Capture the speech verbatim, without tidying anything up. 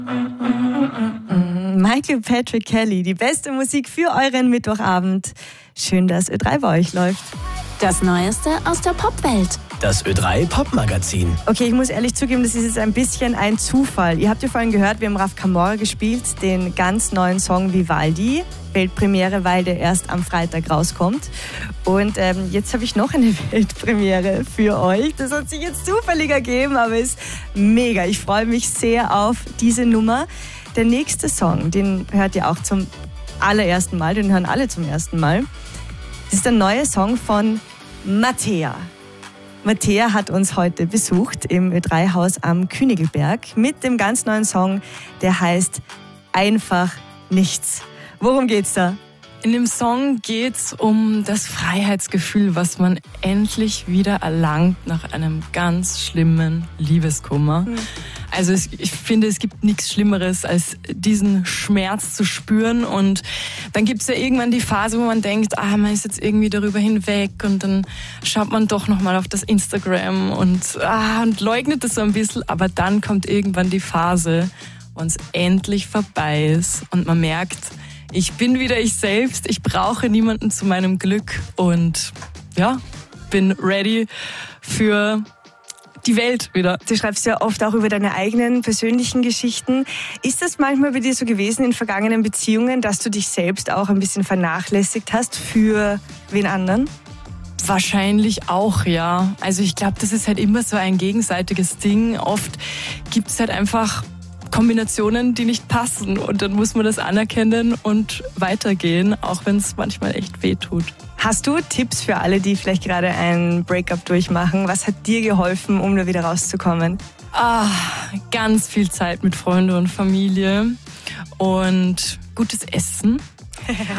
Michael Patrick Kelly, die beste Musik für euren Mittwochabend. Schön, dass Ö drei bei euch läuft. Das Neueste aus der Popwelt. Das Ö drei Popmagazin. Okay, ich muss ehrlich zugeben, das ist jetzt ein bisschen ein Zufall. Ihr habt ja vorhin gehört, wir haben Raf Camora gespielt, den ganz neuen Song Vivaldi. Weltpremiere, weil der erst am Freitag rauskommt. Und ähm, jetzt habe ich noch eine Weltpremiere für euch. Das hat sich jetzt zufällig ergeben, aber ist mega. Ich freue mich sehr auf diese Nummer. Der nächste Song, den hört ihr auch zum allerersten Mal, den hören alle zum ersten Mal. Das ist der neue Song von Mattea. Mattea hat uns heute besucht im Ö drei Haus am Königelberg mit dem ganz neuen Song, der heißt Einfach nichts. Worum geht's da? In dem Song geht's um das Freiheitsgefühl, was man endlich wieder erlangt nach einem ganz schlimmen Liebeskummer. Mhm. Also es, ich finde, es gibt nichts Schlimmeres, als diesen Schmerz zu spüren. Und dann gibt's ja irgendwann die Phase, wo man denkt, ah, man ist jetzt irgendwie darüber hinweg. Und dann schaut man doch nochmal auf das Instagram und, ah, und leugnet es so ein bisschen. Aber dann kommt irgendwann die Phase, wo es endlich vorbei ist und man merkt, ich bin wieder ich selbst, ich brauche niemanden zu meinem Glück und ja, bin ready für die Welt wieder. Du schreibst ja oft auch über deine eigenen persönlichen Geschichten. Ist das manchmal bei dir so gewesen in vergangenen Beziehungen, dass du dich selbst auch ein bisschen vernachlässigt hast für wen anderen? Wahrscheinlich auch, ja. Also ich glaube, das ist halt immer so ein gegenseitiges Ding. Oft gibt es halt einfach Kombinationen, die nicht passen und dann muss man das anerkennen und weitergehen, auch wenn es manchmal echt weh tut. Hast du Tipps für alle, die vielleicht gerade ein Breakup durchmachen? Was hat dir geholfen, um da wieder rauszukommen? Ah, ganz viel Zeit mit Freunden und Familie und gutes Essen